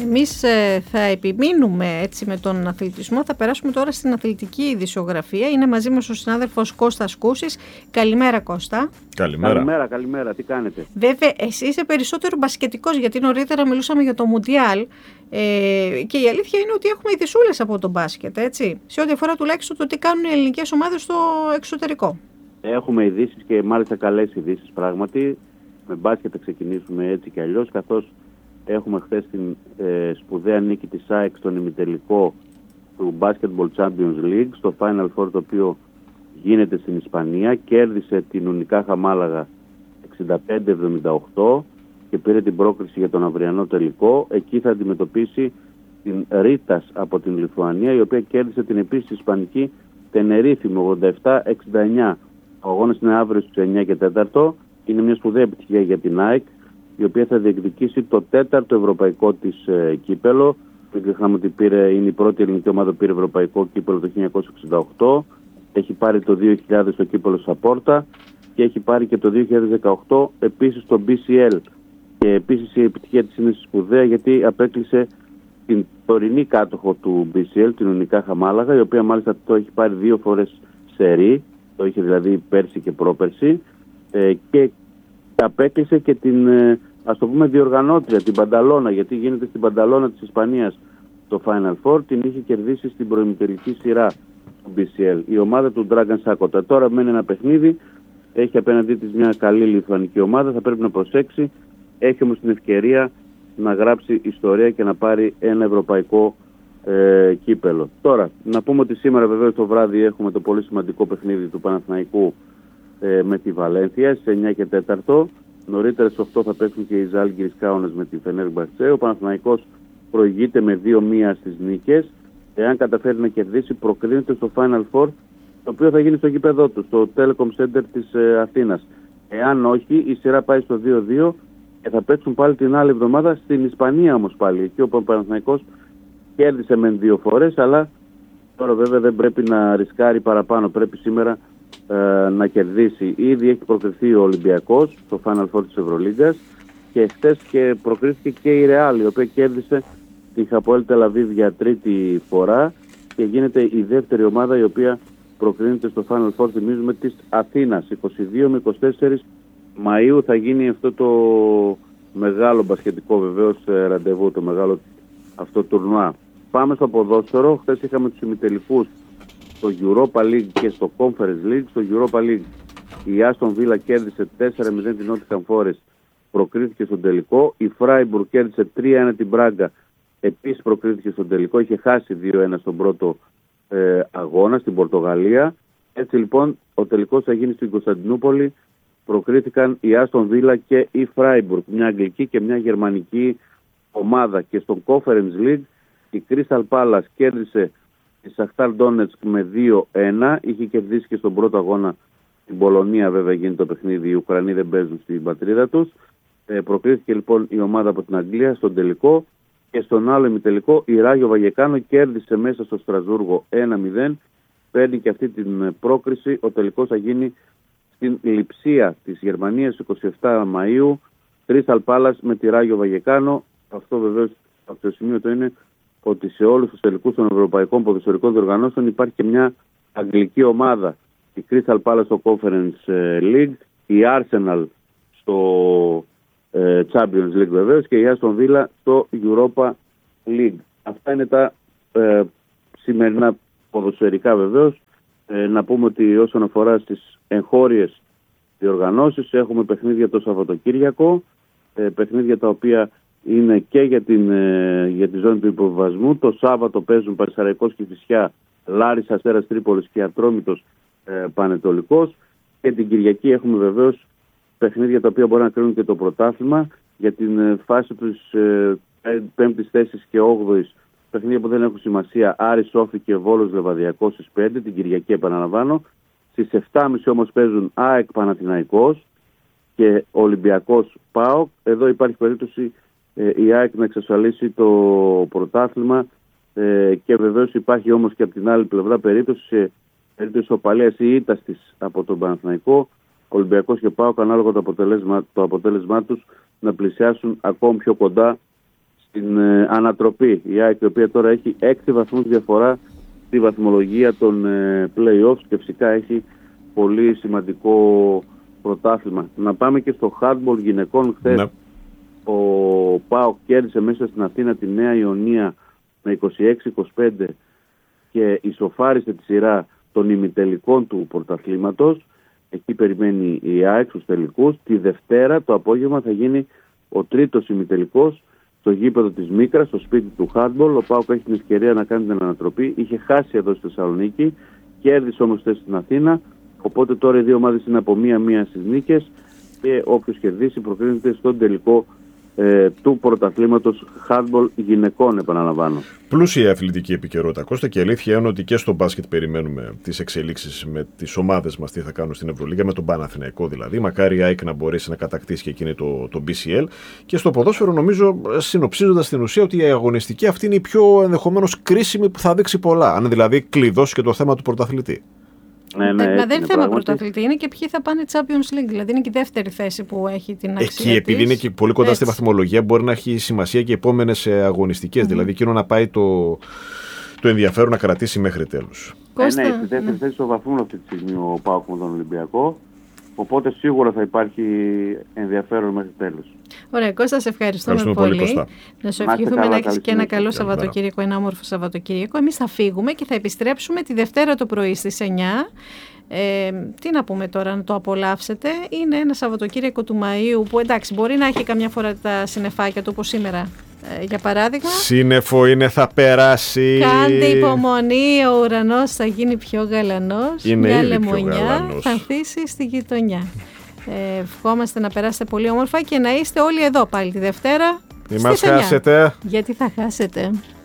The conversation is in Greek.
Εμείς θα επιμείνουμε έτσι με τον αθλητισμό. Θα περάσουμε τώρα στην αθλητική ειδησιογραφία. Είναι μαζί μας ο συνάδελφος Κώστας Κούσης. Καλημέρα, Κώστα. Καλημέρα. Τι κάνετε? Βέβαια, εσύ είσαι περισσότερο μπασκετικός, γιατί νωρίτερα μιλούσαμε για το Μουντιάλ. Και η αλήθεια είναι ότι έχουμε ειδησούλες από το μπάσκετ, έτσι. Σε ό,τι αφορά τουλάχιστον το τι κάνουν οι ελληνικές ομάδες στο εξωτερικό. Έχουμε ειδήσεις και μάλιστα καλές ειδήσεις πράγματι. Με μπάσκετ θα ξεκινήσουμε έτσι κι αλλιώς, καθώς έχουμε χθες την σπουδαία νίκη της ΑΕΚ στον ημιτελικό του Basketball Champions League, στο Final Four, το οποίο γίνεται στην Ισπανία. Κέρδισε την Ουνικάχα Μάλαγα 65-78 και πήρε την πρόκριση για τον αυριανό τελικό. Εκεί θα αντιμετωπίσει την Ρίτας από την Λιθουανία, η οποία κέρδισε την επίσης ισπανική Τενερίφη με 87-69. Ο αγώνας είναι αύριο στις 9 και 4. Είναι μια σπουδαία επιτυχία για την ΑΕΚ, η οποία θα διεκδικήσει το 4ο ευρωπαϊκό της κύπελο. Δεν ξεχνάμε ότι είναι η πρώτη ελληνική ομάδα που πήρε ευρωπαϊκό κύπελο το 1968. Έχει πάρει το 2000 το κύπελο Σαπόρτα και έχει πάρει και το 2018 επίσης το BCL. Και επίσης η επιτυχία της είναι σπουδαία, γιατί απέκλεισε την τωρινή κάτοχο του BCL, την Ουνικάχα Μάλαγα, η οποία μάλιστα το έχει πάρει 2 φορές σερί. Το είχε δηλαδή πέρσι και πρόπερσι. Και απέκλεισε και την, ας το πούμε, διοργανώτρια, την Πανταλώνα, γιατί γίνεται στην Πανταλώνα της Ισπανίας το Final Four. Την είχε κερδίσει στην προημιτελική σειρά του BCL η ομάδα του Dragan Sakota. Τώρα μένει ένα παιχνίδι, έχει απέναντί της μια καλή λιθουανική ομάδα, θα πρέπει να προσέξει. Έχει όμως την ευκαιρία να γράψει ιστορία και να πάρει ένα ευρωπαϊκό κύπελο. Τώρα, να πούμε ότι σήμερα βεβαίως το βράδυ έχουμε το πολύ σημαντικό παιχνίδι του Παναθηναϊκού με τη Βαλένθια στις 9 και 4. Νωρίτερα στις 8 θα παίξουν και οι Ζάλγκιρις Κάουνας με τη Φενέρμπαχτσε. Ο Παναθηναϊκός προηγείται με 2-1 στις νίκες. Εάν καταφέρει να κερδίσει, προκρίνεται στο Final Four, το οποίο θα γίνει στο γήπεδό του, στο Telecom Center της Αθήνας. Εάν όχι, η σειρά πάει στο 2-2 και θα παίξουν πάλι την άλλη εβδομάδα στην Ισπανία όμως πάλι. Εκεί ο Παναθηναϊκός κέρδισε μεν 2 φορές, αλλά τώρα βέβαια δεν πρέπει να ρισκάρει παραπάνω. Πρέπει σήμερα να κερδίσει. Ήδη έχει προκριθεί ο Ολυμπιακός στο Final Four της Ευρωλίγκας και χθες και προκρίθηκε και η Ρεάλ, η οποία κέρδισε την Χαποέλ Τελαβίβ για 3η φορά και γίνεται η δεύτερη ομάδα η οποία προκρίνεται στο Final Four, θυμίζουμε, της Αθήνας. 22 με 24 Μαΐου θα γίνει αυτό το μεγάλο μπασκετικό βεβαίως ραντεβού, το μεγάλο αυτό τουρνουά. Πάμε στο ποδόσφαιρο. Χθες είχαμε τους ημιτελικούς στο Europa League και στο Conference League. Στο Europa League η Aston Villa κέρδισε 4-0 την Nottingham Forest, προκρίθηκε στον τελικό. Η Freiburg κέρδισε 3-1 την Braga, επίσης προκρίθηκε στον τελικό. Είχε χάσει 2-1 στον πρώτο αγώνα στην Πορτογαλία. Έτσι λοιπόν ο τελικός θα γίνει στην Κωνσταντινούπολη. Προκρίθηκαν η Aston Villa και η Freiburg, μια αγγλική και μια γερμανική ομάδα. Και στο Conference League η Crystal Palace κέρδισε η Shakhtar Donetsk με 2-1. Είχε κερδίσει και στον πρώτο αγώνα την Πολωνία, βέβαια γίνεται το παιχνίδι, οι Ουκρανοί δεν παίζουν στην πατρίδα τους. Προκρίθηκε λοιπόν η ομάδα από την Αγγλία στον τελικό. Και στον άλλο ημιτελικό η Ράγιο Βαγεκάνο κέρδισε μέσα στο Στρασβούργο 1-0. Παίρνει και αυτή την πρόκριση. Ο τελικός θα γίνει στην Λειψία της Γερμανίας 27 Μαΐου. Crystal Palace με τη Ράγιο Βαγεκάνο. Αυτό βεβαίως από το σημείο το είναι ότι σε όλους τους τελικούς των ευρωπαϊκών ποδοσφαιρικών διοργανώσεων υπάρχει και μια αγγλική ομάδα. Η Crystal Palace στο Conference League, η Arsenal στο Champions League βεβαίως και η Aston Villa στο Europa League. Αυτά είναι τα σημερινά ποδοσφαιρικά βεβαίως. Να πούμε ότι όσον αφορά στις εγχώριες διοργανώσεις έχουμε παιχνίδια το Σαββατοκύριακο, παιχνίδια τα οποία είναι και για τη ζώνη του υποβιβασμού. Το Σάββατο παίζουν Παρισαραϊκός και Κηφισιά, Λάρις Αστέρας Τρίπολης και Ατρόμητος Πανετολικός. Και την Κυριακή έχουμε βεβαίως παιχνίδια τα οποία μπορεί να κρίνουν και το πρωτάθλημα για την φάση της 5ης θέσης και 8ης. Παιχνίδια που δεν έχουν σημασία, Άρης Σόφι και Βόλος Λεβαδιακός στις 5, την Κυριακή επαναλαμβάνω. Στις 7.30 όμως παίζουν ΑΕΚ Παναθηναϊκός και Ολυμπιακός ΠΑΟΚ. Εδώ υπάρχει περίπτωση η ΑΕΚ να εξασφαλίσει το πρωτάθλημα και βεβαίως υπάρχει όμως και από την άλλη πλευρά περίπτωση οπαλίας ή ήττας της από τον Παναθηναϊκό, Ολυμπιακός και ΠΑΟΚ ανάλογα το αποτέλεσμά τους να πλησιάσουν ακόμη πιο κοντά την ανατροπή. Η ΑΕΚ, η οποία τώρα έχει 6 βαθμούς διαφορά στη βαθμολογία των play-offs και φυσικά έχει πολύ σημαντικό πρωτάθλημα. Να πάμε και στο handball γυναικών. Χθες ο ΠΑΟΚ κέρδισε μέσα στην Αθήνα τη Νέα Ιωνία με 26-25 και ισοφάρισε τη σειρά των ημιτελικών του πρωταθλήματος. Εκεί περιμένει η ΑΕΚ στους τελικούς. Τη Δευτέρα το απόγευμα θα γίνει ο τρίτος ημιτελικός στο γήπεδο της Μίκρας, στο σπίτι του handball. Ο ΠΑΟΚ έχει την ευκαιρία να κάνει την ανατροπή. Είχε χάσει εδώ στη Θεσσαλονίκη, κέρδισε όμως χθες στην Αθήνα. Οπότε τώρα οι δύο ομάδες είναι από μία-μία στις νίκες και όποιος κερδίσει προκρίνεται στον τελικό του πρωταθλήματος handball γυναικών, επαναλαμβάνω. Πλούσια αθλητική επικαιρότητα, Κώστα, και αλήθεια είναι ότι και στο μπάσκετ περιμένουμε τις εξελίξεις με τις ομάδες μας, τι θα κάνουν στην Ευρωλίγα, με τον Παναθηναϊκό δηλαδή. Μακάρι η ΑΕΚ να μπορέσει να κατακτήσει και εκείνη το BCL. Και στο ποδόσφαιρο, νομίζω, συνοψίζοντας την ουσία, ότι η αγωνιστική αυτή είναι η πιο ενδεχομένως κρίσιμη που θα δείξει πολλά. Αν δηλαδή κλειδώσει και το θέμα του πρωταθλητή. Ναι, δεν είναι θέμα πρωταθλητή, είναι και ποιοι θα πάνε Champions League. Δηλαδή είναι και η δεύτερη θέση που έχει την αξία. Εκεί, επειδή είναι και πολύ κοντά στη βαθμολογία, μπορεί να έχει σημασία και οι επόμενες αγωνιστικές. Δηλαδή εκείνο να πάει το ενδιαφέρον να κρατήσει μέχρι τέλους. Κώστα, στη δεύτερη θέση στο βαθμό αυτή τη στιγμή ο ΠΑΟΚ με τον Ολυμπιακό. Οπότε σίγουρα θα υπάρχει ενδιαφέρον μέχρι τέλους. Ωραία, Κώστα, σε ευχαριστούμε πολύ. Κώστα. Να σου ευχηθούμε να έχεις και ένα καλό Σαββατοκύριακο, ένα όμορφο Σαββατοκύριακο. Εμείς θα φύγουμε και θα επιστρέψουμε τη Δευτέρα το πρωί στις 9. Τι να πούμε τώρα, να το απολαύσετε. Είναι ένα Σαββατοκύριακο του Μαΐου που, εντάξει, μπορεί να έχει καμιά φορά τα συννεφάκια του, όπως σήμερα, για παράδειγμα. Σύννεφο είναι, θα περάσει. Κάντε υπομονή, ο ουρανός θα γίνει πιο γαλανός. Είναι μια ήδη λεμονιά πιο γαλανός. θα ανθίσει στη γειτονιά. Ευχόμαστε να περάσετε πολύ όμορφα και να είστε όλοι εδώ πάλι τη Δευτέρα. Μη μας χάσετε. Γιατί θα χάσετε.